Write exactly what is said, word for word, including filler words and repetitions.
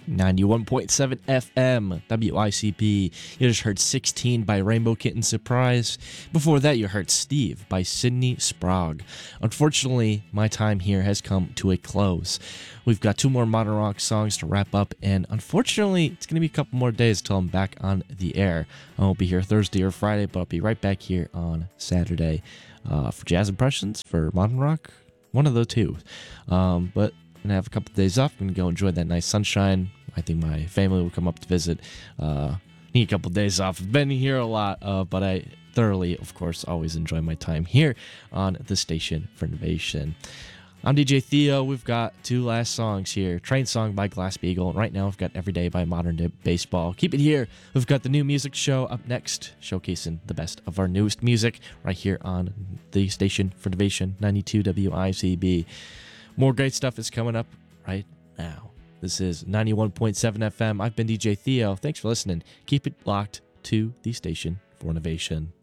ninety-one point seven F M, W I C P. You just heard sixteen by Rainbow Kitten Surprise. Before that, you heard Steve by Sydney Sprague. Unfortunately, my time here has come to a close. We've got two more modern rock songs to wrap up, and unfortunately, it's going to be a couple more days till I'm back on the air. I won't be here Thursday or Friday, but I'll be right back here on Saturday uh, for Jazz Impressions, for modern rock, one of the two. Um, but I'm gonna have a couple of days off. I'm gonna go enjoy that nice sunshine. I think my family will come up to visit. Uh, need a couple of days off. I've been here a lot, uh, but I thoroughly, of course, always enjoy my time here on the Station for Innovation. I'm D J Theo. We've got two last songs here. Train Song by Glass Beagle. Right now, we've got Everyday by Modern Day Baseball. Keep it here. We've got the new music show up next, showcasing the best of our newest music right here on the Station for Innovation, ninety-two W I C B. More great stuff is coming up right now. This is ninety-one point seven F M. I've been D J Theo. Thanks for listening. Keep it locked to the Station for Innovation.